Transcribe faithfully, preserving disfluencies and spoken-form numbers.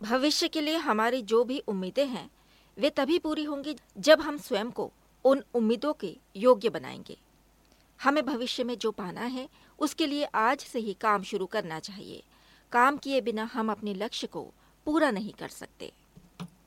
भविष्य के लिए हमारी जो भी उम्मीदें हैं, वे तभी पूरी होंगी जब हम स्वयं को उन उम्मीदों के योग्य बनाएंगे। हमें भविष्य में जो पाना है, उसके लिए आज से ही काम शुरू करना चाहिए। काम किए बिना हम अपने लक्ष्य को पूरा नहीं कर सकते।